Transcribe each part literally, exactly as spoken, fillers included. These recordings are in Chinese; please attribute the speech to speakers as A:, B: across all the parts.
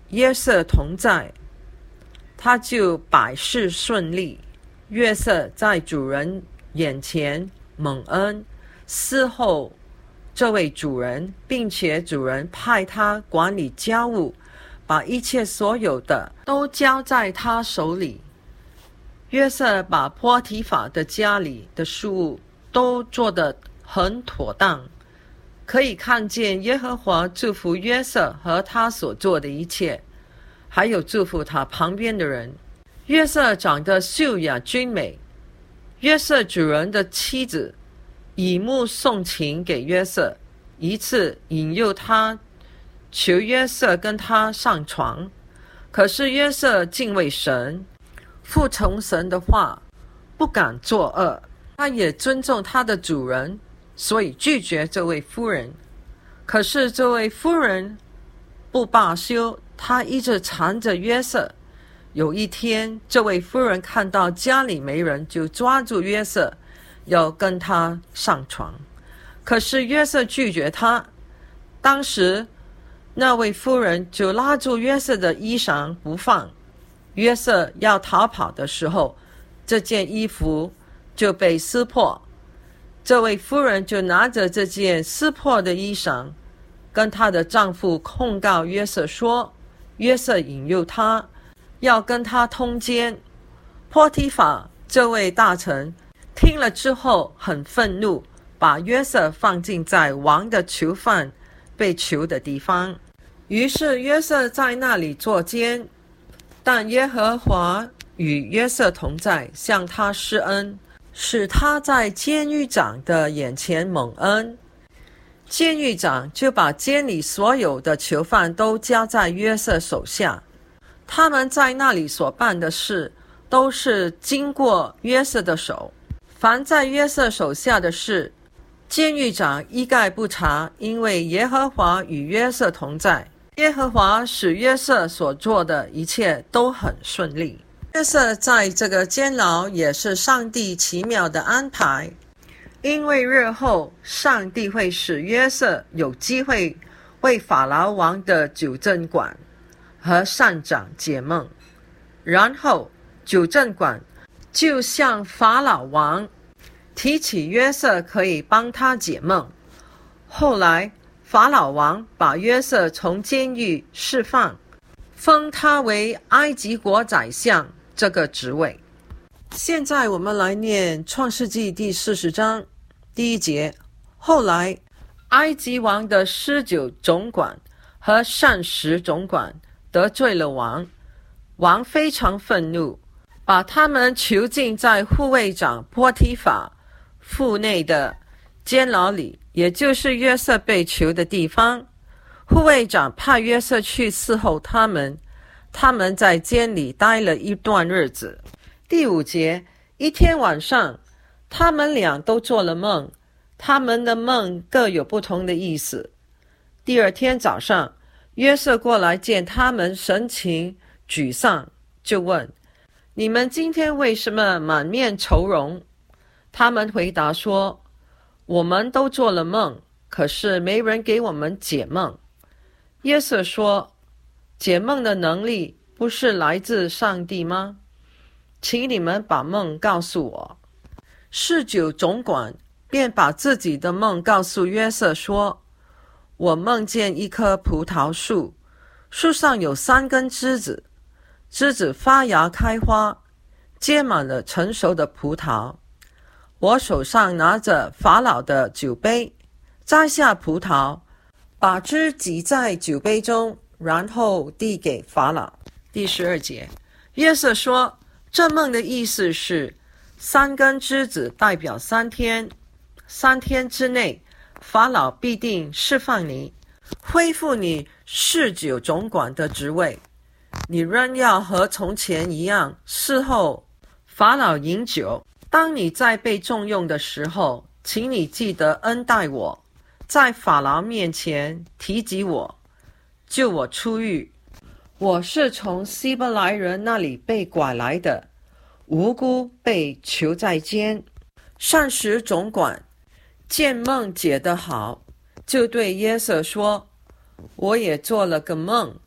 A: 约瑟同在，他就百事顺利。约瑟在主人眼前蒙恩，伺候这位主人，并且主人派他管理家务，把一切所有的都交在他手里。约瑟把波提法的家里的事务都做得很妥当，可以看见耶和华祝福约瑟和他所做的一切，还有祝福他旁边的人。约瑟长得秀雅俊美，约瑟主人的妻子以目送情给约瑟，一次引诱他，求约瑟跟他上床。可是约瑟敬畏神，服从神的话，不敢作恶，他也尊重他的主人，所以拒绝这位夫人。可是这位夫人不罢休，她一直缠着约瑟。有一天，这位夫人看到家里没人，就抓住约瑟，要跟他上床。可是约瑟拒绝她。当时那位夫人就拉住约瑟的衣裳不放。约瑟要逃跑的时候，这件衣服就被撕破。这位夫人就拿着这件撕破的衣裳，跟她的丈夫控告约瑟说，约瑟引诱她，要跟他通奸。波提法这位大臣听了之后很愤怒，把约瑟放进在王的囚犯被囚的地方。于是约瑟在那里坐监，但耶和华与约瑟同在，向他施恩，使他在监狱长的眼前蒙恩。监狱长就把监里所有的囚犯都交在约瑟手下，他们在那里所办的事都是经过约瑟的手，凡在约瑟手下的事，监狱长一概不查，因为耶和华与约瑟同在。耶和华使约瑟所做的一切都很顺利。约瑟在这个监牢也是上帝奇妙的安排，因为日后上帝会使约瑟有机会为法老王的酒政管和善长解梦，然后酒政管就向法老王提起约瑟可以帮他解梦。后来法老王把约瑟从监狱释放，封他为埃及国宰相这个职位。现在我们来念创世纪第四十章第一节。后来埃及王的施酒总管和膳食总管得罪了王，王非常愤怒，把他们囚禁在护卫长波提法腹内的监牢里，也就是约瑟被囚的地方。护卫长派约瑟去伺候他们，他们在监里待了一段日子。第五节，一天晚上，他们俩都做了梦，他们的梦各有不同的意思。第二天早上，约瑟过来见他们，神情沮丧，就问，你们今天为什么满面愁容？他们回答说，我们都做了梦，可是没人给我们解梦。约瑟说，解梦的能力不是来自上帝吗？请你们把梦告诉我。侍酒总管便把自己的梦告诉约瑟说，我梦见一棵葡萄树，树上有三根枝子，枝子发芽开花，结满了成熟的葡萄。我手上拿着法老的酒杯，摘下葡萄，把汁挤在酒杯中，然后递给法老。第十二节，约瑟说，这梦的意思是，三根枝子代表三天，三天之内，法老必定释放你，恢复你侍酒总管的职位，你仍要和从前一样伺候法老饮酒。当你再被重用的时候，请你记得恩待我，在法老面前提及我，救我出狱。我是从希伯来人那里被拐来的，无辜被囚在监。膳食总管见梦解得好，就对约瑟说，我也做了个梦，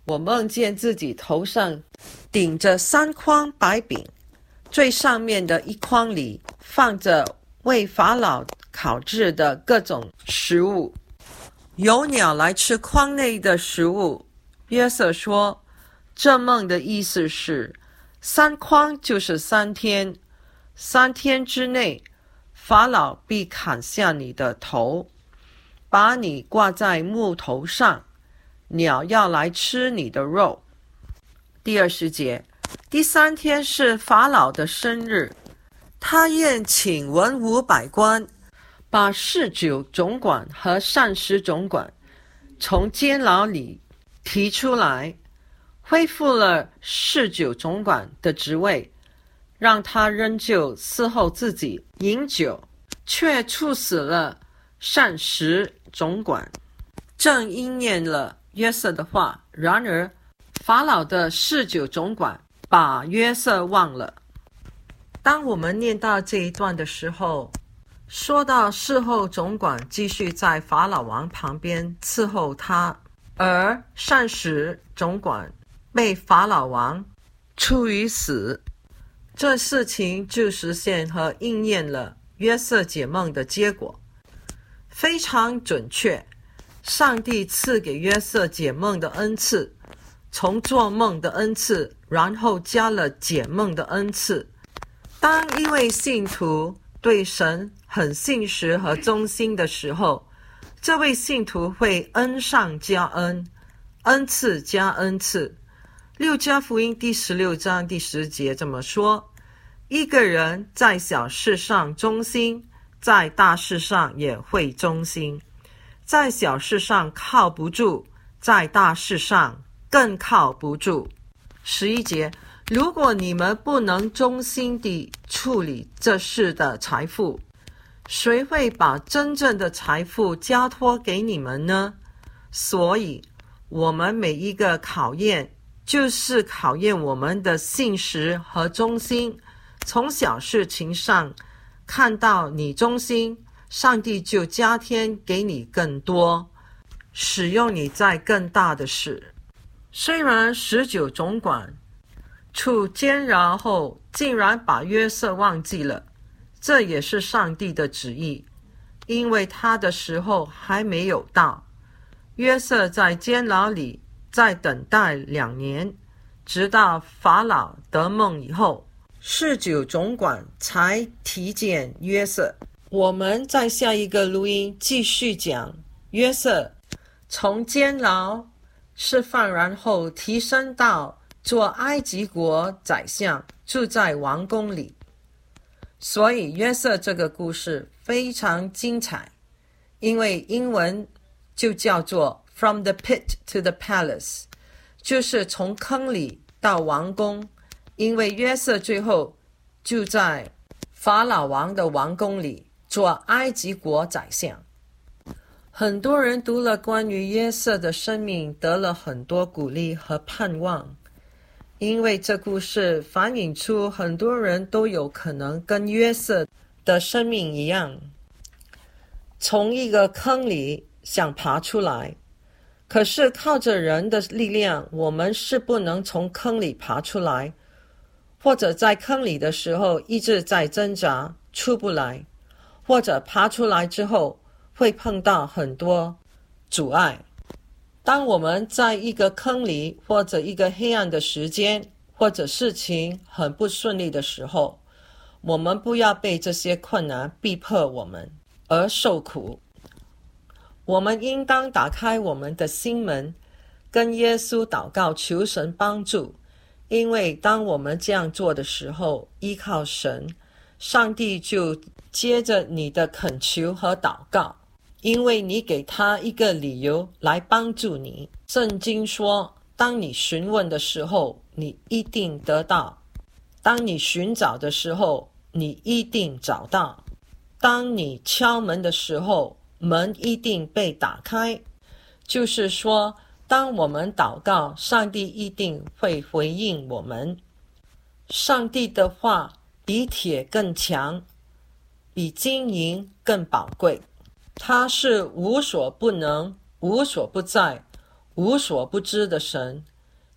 A: 我梦见自己头上顶着三筐白饼，最上面的一筐里放着为法老烤制的各种食物，有鸟来吃筐内的食物。约瑟说，这梦的意思是，三筐就是三天，三天之内，法老必砍下你的头，把你挂在木头上，鸟要来吃你的肉。第二十节，第三天是法老的生日，他宴请文武百官，把侍酒总管和膳食总管从监牢里提出来，恢复了侍酒总管的职位，让他仍旧伺候自己饮酒，却处死了膳食总管，正应验了约瑟的话。然而法老的侍酒总管把约瑟忘了。当我们念到这一段的时候，说到侍候总管继续在法老王旁边伺候他，而膳食总管被法老王处于死，这事情就实现和应验了约瑟解梦的结果，非常准确。上帝赐给约瑟解梦的恩赐，从做梦的恩赐，然后加了解梦的恩赐。当一位信徒对神很信实和忠心的时候，这位信徒会恩上加恩，恩赐加恩赐。路加福音第十六章第十节这么说，一个人在小事上忠心，在大事上也会忠心，在小事上靠不住，在大事上更靠不住。十一节，如果你们不能忠心地处理这世的财富，谁会把真正的财富交托给你们呢？所以我们每一个考验就是考验我们的信实和忠心。从小事情上看到你忠心，上帝就加添给你更多，使用你在更大的事。虽然十九总管处监牢后竟然把约瑟忘记了，这也是上帝的旨意，因为他的时候还没有到。约瑟在监牢里再等待两年，直到法老得梦以后，侍酒总管才提见约瑟。我们在下一个录音继续讲约瑟从监牢释放，然后提升到做埃及国宰相，住在王宫里。所以约瑟这个故事非常精彩，因为英文就叫做 From the pit to the palace， 就是从坑里到王宫。因为约瑟最后就在法老王的王宫里做埃及国宰相。很多人读了关于约瑟的生命，得了很多鼓励和盼望，因为这故事反映出很多人都有可能跟约瑟的生命一样，从一个坑里想爬出来，可是靠着人的力量，我们是不能从坑里爬出来，或者在坑里的时候一直在挣扎出不来，或者爬出来之后会碰到很多阻碍。当我们在一个坑里，或者一个黑暗的时间，或者事情很不顺利的时候，我们不要被这些困难逼迫我们而受苦。我们应当打开我们的心门，跟耶稣祷告，求神帮助。因为当我们这样做的时候，依靠神，上帝就接着你的恳求和祷告，因为你给他一个理由来帮助你。圣经说，当你询问的时候，你一定得到；当你寻找的时候，你一定找到；当你敲门的时候，门一定被打开。就是说，当我们祷告，上帝一定会回应我们。上帝的话比铁更强，比金银更宝贵。他是无所不能、无所不在、无所不知的神，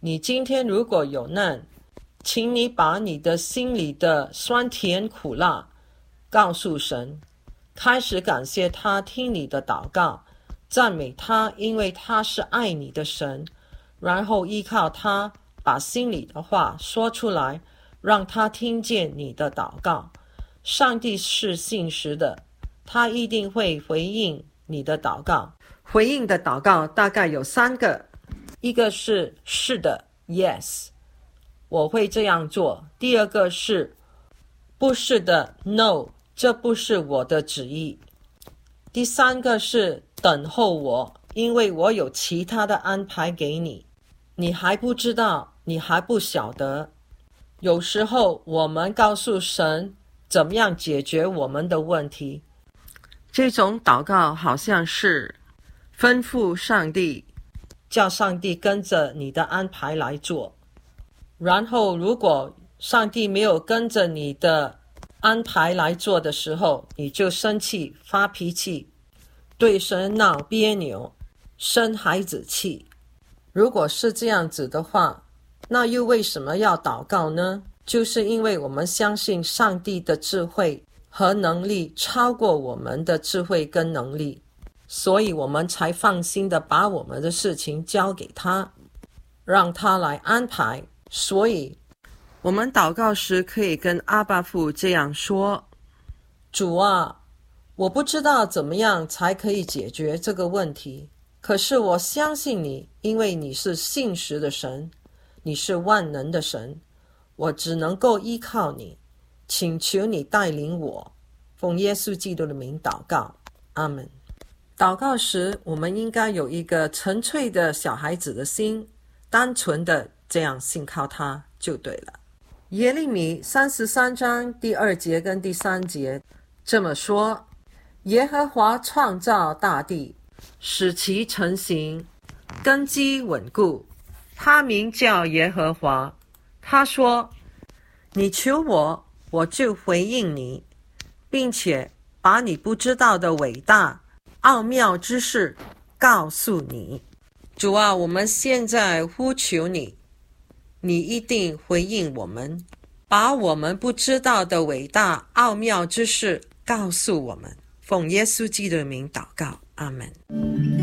A: 你今天如果有难，请你把你的心里的酸甜苦辣告诉神，开始感谢他听你的祷告，赞美他，因为他是爱你的神，然后依靠他把心里的话说出来，让他听见你的祷告。上帝是信实的，他一定会回应你的祷告。回应的祷告大概有三个，一个是是的 Yes， 我会这样做。第二个是不是的 No， 这不是我的旨意。第三个是等候我，因为我有其他的安排给你，你还不知道，你还不晓得。有时候我们告诉神怎么样解决我们的问题，这种祷告好像是吩咐上帝，叫上帝跟着你的安排来做。然后如果上帝没有跟着你的安排来做的时候，你就生气发脾气，对神闹别扭，生孩子气。如果是这样子的话，那又为什么要祷告呢？就是因为我们相信上帝的智慧和能力超过我们的智慧跟能力，所以我们才放心的把我们的事情交给他，让他来安排。所以我们祷告时可以跟阿爸父这样说：主啊，我不知道怎么样才可以解决这个问题，可是我相信你，因为你是信实的神，你是万能的神，我只能够依靠你，请求你带领我，奉耶稣基督的名祷告，阿们。祷告时我们应该有一个纯粹的小孩子的心，单纯的这样信靠他就对了。耶利米三十三章第二节跟第三节这么说：耶和华创造大地，使其成形，根基稳固，他名叫耶和华。他说，你求我，我就回应你，并且把你不知道的伟大奥妙之事告诉你。主啊，我们现在呼求你，你一定回应我们，把我们不知道的伟大奥妙之事告诉我们。奉耶稣基督的名祷告，阿们。